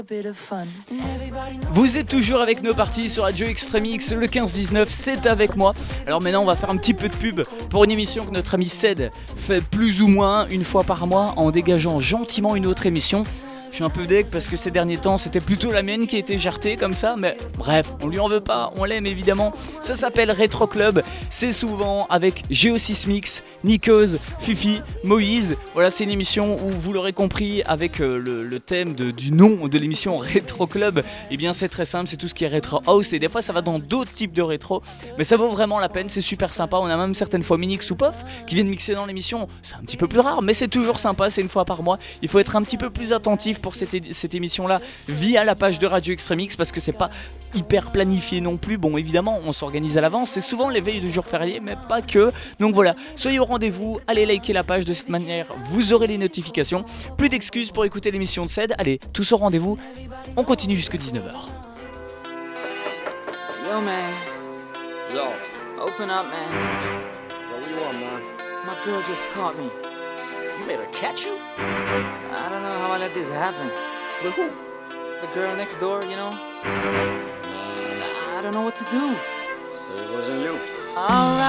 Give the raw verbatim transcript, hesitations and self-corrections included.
Vous êtes toujours avec nos parties sur Radio Extremix, le quinze dix-neuf, c'est avec moi. Alors maintenant on va faire un petit peu de pub pour une émission que notre ami Ced fait plus ou moins une fois par mois en dégageant gentiment une autre émission. Je suis un peu deg parce que ces derniers temps c'était plutôt la mienne qui a été jartée comme ça, mais bref, on lui en veut pas, on l'aime évidemment. Ça s'appelle Retro Club, c'est souvent avec Geosysmix, Nikos, Fifi, Moïse. Voilà, c'est une émission où vous l'aurez compris avec euh, le, le thème de, du nom de l'émission Retro Club. Eh bien c'est très simple, c'est tout ce qui est Retro House et des fois ça va dans d'autres types de rétro, mais ça vaut vraiment la peine, c'est super sympa. On a même certaines fois Minix ou Pof qui viennent mixer dans l'émission, c'est un petit peu plus rare, mais c'est toujours sympa, c'est une fois par mois. Il faut être un petit peu plus attentif pour cette, é- cette émission là via la page de Radio Extremix parce que c'est pas hyper planifié non plus. Bon évidemment on s'organise à l'avance, c'est souvent les veilles de jours fériés mais pas que, donc voilà, soyez au rendez-vous, allez liker la page, de cette manière vous aurez les notifications. Plus d'excuses pour écouter l'émission de Ced, allez tous au rendez-vous, on continue jusqu'à dix-neuf heures. Yo, man. Yo, Open up, man. yo, what you want, man? My girl just caught me. You made her catch you? I don't know how I let this happen. With who? The girl next door, you know? I don't know what to do. Say it wasn't you. Alright.